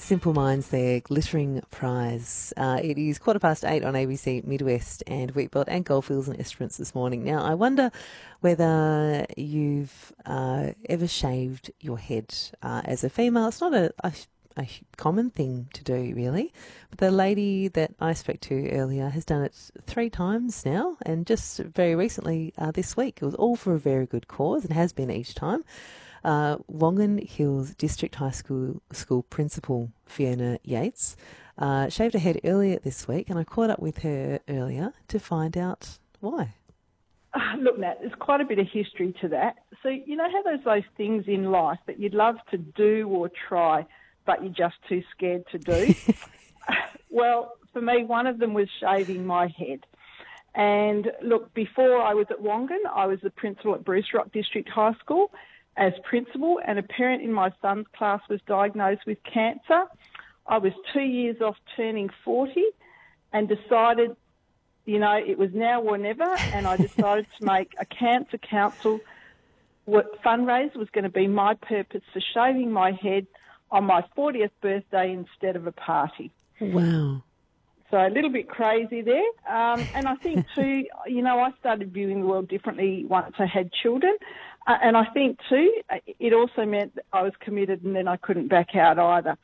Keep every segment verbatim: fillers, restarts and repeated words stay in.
Simple Minds there, Glittering Prize. Uh, it is quarter past eight on A B C Midwest and Wheatbelt and Goldfields and Esperance this morning. Now, I wonder whether you've uh, ever shaved your head uh, as a female. It's not a, a, a common thing to do, really. But the lady that I spoke to earlier has done it three times now, and just very recently uh, this week. It was all for a very good cause and has been each time. Uh, Wongan Hills District High School school principal Fiona Yates uh, shaved her head earlier this week, and I caught up with her earlier to find out why. Uh, look, Nat, there's quite a bit of history to that. So you know how there's those things in life that you'd love to do or try, but you're just too scared to do? Well, for me, one of them was shaving my head. And look, before I was at Wongan, I was the principal at Bruce Rock District High School as principal, and a parent in my son's class was diagnosed with cancer. I was two years off turning forty and decided, you know, it was now or never, and I decided to make a cancer council. What fundraiser was going to be my purpose for shaving my head on my fortieth birthday instead of a party. Wow. So a little bit crazy there. Um, and I think too, you know, I started viewing the world differently once I had children. Uh, and I think too, it also meant that I was committed and then I couldn't back out either.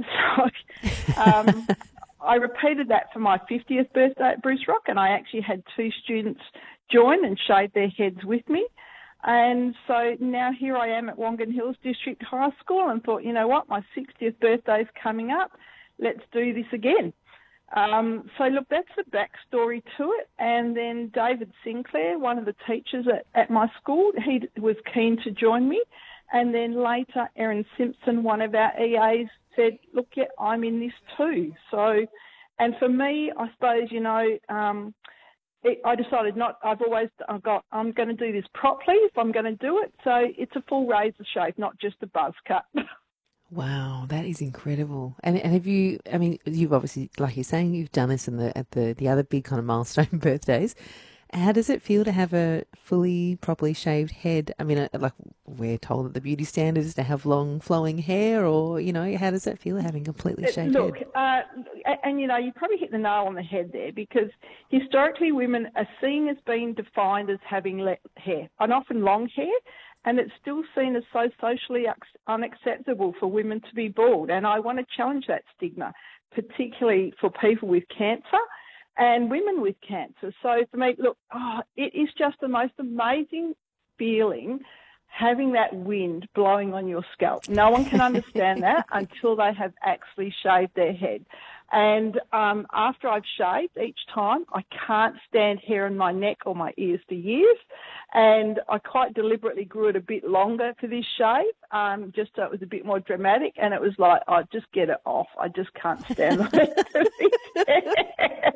So um, I repeated that for my fiftieth birthday at Bruce Rock, and I actually had two students join and shave their heads with me. And so now here I am at Wongan Hills District High School and thought, you know what, my sixtieth birthday is coming up. Let's do this again. Um, so, look, that's the backstory to it. And then David Sinclair, one of the teachers at, at my school, he was keen to join me. And then later, Erin Simpson, one of our E As, said, look, yeah, I'm in this too. So, and for me, I suppose, you know, um, it, I decided not, I've always I've got, I'm going to do this properly if I'm going to do it. So it's a full razor shave, not just a buzz cut. Wow, that is incredible. And and have you, I mean, you've obviously, like you're saying, you've done this in the at the, the other big kind of milestone birthdays. How does it feel to have a fully, properly shaved head? I mean, like we're told that the beauty standard is to have long flowing hair, or, you know, how does that feel having completely shaved Look, head? uh, and, you know, you probably hit the nail on the head there, because historically women are seen as being defined as having le- hair, and often long hair. And it's still seen as so socially unacceptable for women to be bald. And I want to challenge that stigma, particularly for people with cancer and women with cancer. So for me, look, oh, it is just the most amazing feeling having that wind blowing on your scalp. No one can understand that until they have actually shaved their head. And um, after I've shaved each time, I can't stand hair in my neck or my ears for years. And I quite deliberately grew it a bit longer for this shave, um, just so it was a bit more dramatic. And it was like, oh, just get it off. I just can't stand the rest of it.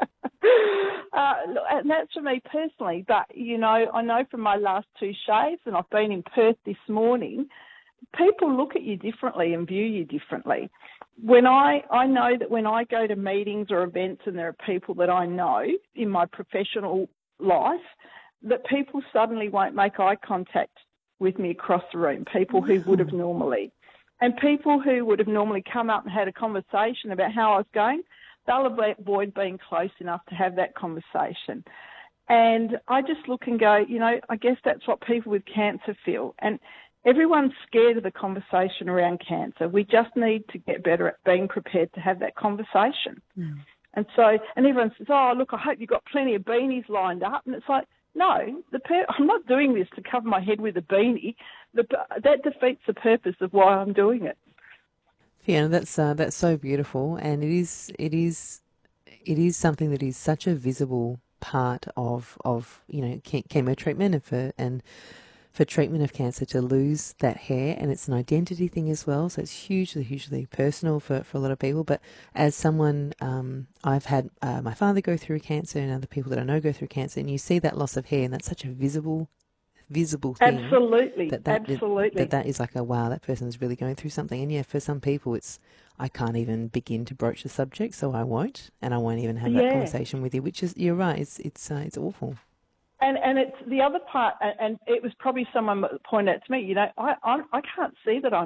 uh, and that's for me personally. But, you know, I know from my last two shaves, and I've been in Perth this morning, people look at you differently and view you differently. When I, I know that when I go to meetings or events and there are people that I know in my professional life, that people suddenly won't make eye contact with me across the room, people who would have normally. And people who would have normally come up and had a conversation about how I was going, they'll avoid being close enough to have that conversation. And I just look and go, you know, I guess that's what people with cancer feel. And everyone's scared of the conversation around cancer. We just need to get better at being prepared to have that conversation. Mm. And so, and everyone says, oh, look, I hope you've got plenty of beanies lined up. And it's like, no, the per- I'm not doing this to cover my head with a beanie. The, that defeats the purpose of why I'm doing it. Fiona, that's uh, that's so beautiful, and it is it is it is something that is such a visible part of of you know chemo treatment and for and. for treatment of cancer to lose that hair, and it's an identity thing as well, so it's hugely, hugely personal for, for a lot of people. But as someone, um, I've had uh, my father go through cancer and other people that I know go through cancer, and you see that loss of hair, and that's such a visible, visible thing. Absolutely, that that, absolutely. That that is like a, wow, that person's really going through something. And yeah, for some people it's, I can't even begin to broach the subject, so I won't, and I won't even have that yeah. conversation with you, which is, you're right, it's, it's, uh, it's awful. And and it's the other part, and it was probably someone that pointed out to me, you know, I I, I can't see that I'm